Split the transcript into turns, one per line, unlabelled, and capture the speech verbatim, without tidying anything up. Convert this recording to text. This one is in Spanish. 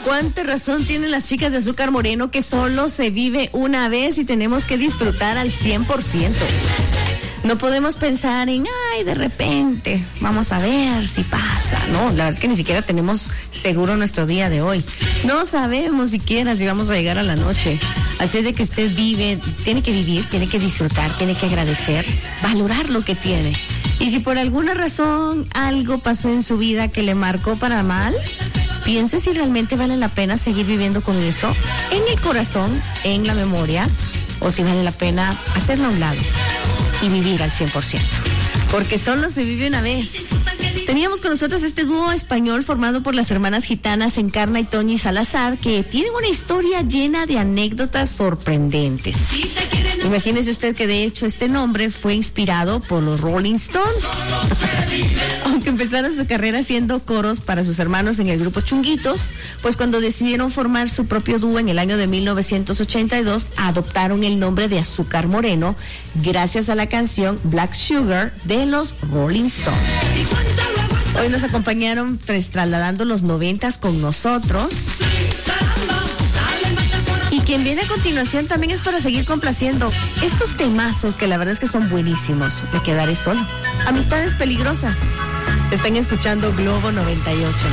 Cuánta razón tienen las chicas de Azúcar Moreno, que solo se vive una vez y tenemos que disfrutar al cien por ciento. No podemos pensar en, ay, de repente, vamos a ver si pasa. No, la verdad es que ni siquiera tenemos seguro nuestro día de hoy. No sabemos siquiera si vamos a llegar a la noche. Así es de que usted vive, tiene que vivir, tiene que disfrutar, tiene que agradecer, valorar lo que tiene. Y si por alguna razón algo pasó en su vida que le marcó para mal, piense si realmente vale la pena seguir viviendo con eso en el corazón, en la memoria, o si vale la pena hacerlo a un lado y vivir al cien por ciento. Porque solo se vive una vez. Teníamos con nosotros este dúo español formado por las hermanas gitanas Encarna y Toñi Salazar, que tienen una historia llena de anécdotas sorprendentes. Imagínese usted que de hecho este nombre fue inspirado por los Rolling Stones. Aunque empezaron su carrera haciendo coros para sus hermanos en el grupo Chunguitos, pues cuando decidieron formar su propio dúo en el año de mil novecientos ochenta y dos, adoptaron el nombre de Azúcar Moreno gracias a la canción Black Sugar de los Rolling Stones. Hoy nos acompañaron pues, trasladando los noventas con nosotros. Y quien viene a continuación también es para seguir complaciendo estos temazos que la verdad es que son buenísimos. Me quedaré solo. Amistades peligrosas. Están escuchando Globo noventa y ocho.